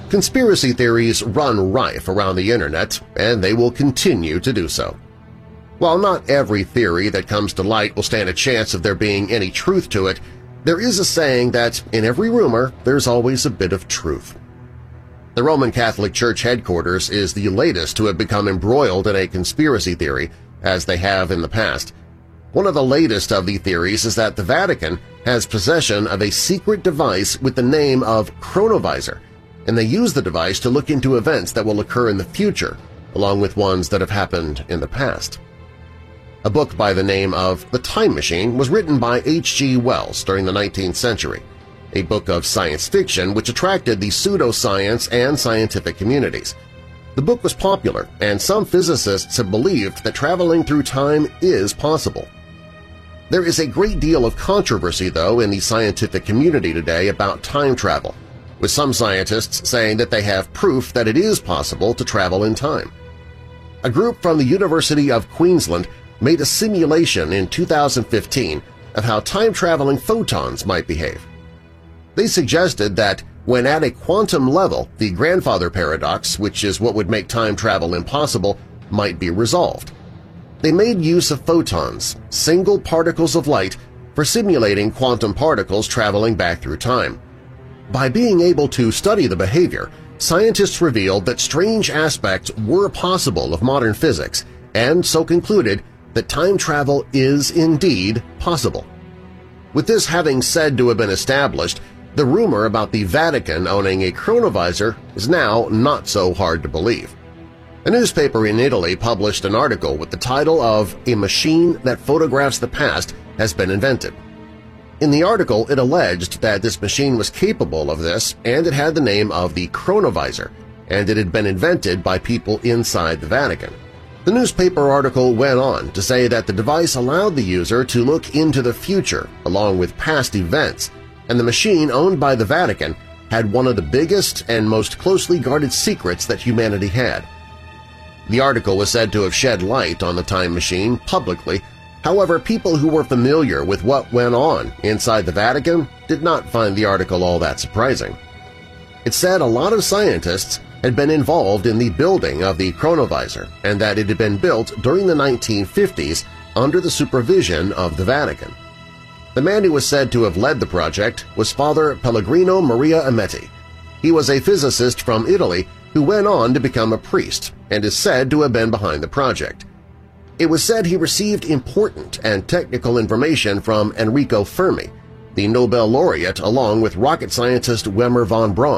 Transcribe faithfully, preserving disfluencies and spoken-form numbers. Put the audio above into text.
Conspiracy theories run rife around the Internet, and they will continue to do so. While not every theory that comes to light will stand a chance of there being any truth to it, there is a saying that in every rumor there's always a bit of truth. The Roman Catholic Church headquarters is the latest to have become embroiled in a conspiracy theory, as they have in the past. One of the latest of the theories is that the Vatican has possession of a secret device with the name of Chronovisor, and they use the device to look into events that will occur in the future, along with ones that have happened in the past. A book by the name of The Time Machine was written by H G Wells during the nineteenth century, a book of science fiction which attracted the pseudoscience and scientific communities. The book was popular, and some physicists have believed that traveling through time is possible. There is a great deal of controversy, though, in the scientific community today about time travel, with some scientists saying that they have proof that it is possible to travel in time. A group from the University of Queensland made a simulation in two thousand fifteen of how time-traveling photons might behave. They suggested that when at a quantum level, the grandfather paradox, which is what would make time travel impossible, might be resolved. They made use of photons, single particles of light, for simulating quantum particles traveling back through time. By being able to study the behavior, scientists revealed that strange aspects were possible of modern physics and so concluded that time travel is indeed possible. With this having said to have been established, the rumor about the Vatican owning a chronovisor is now not so hard to believe. A newspaper in Italy published an article with the title of "A Machine That Photographs the Past Has Been Invented." In the article, it alleged that this machine was capable of this, and it had the name of the Chronovisor, and it had been invented by people inside the Vatican. The newspaper article went on to say that the device allowed the user to look into the future along with past events, and the machine owned by the Vatican had one of the biggest and most closely guarded secrets that humanity had. The article was said to have shed light on the time machine publicly. However, people who were familiar with what went on inside the Vatican did not find the article all that surprising. It said a lot of scientists had been involved in the building of the chronovisor and that it had been built during the nineteen fifties under the supervision of the Vatican. The man who was said to have led the project was Father Pellegrino Maria Ametti. He was a physicist from Italy who went on to become a priest and is said to have been behind the project. It was said he received important and technical information from Enrico Fermi, the Nobel laureate, along with rocket scientist Wernher von Braun.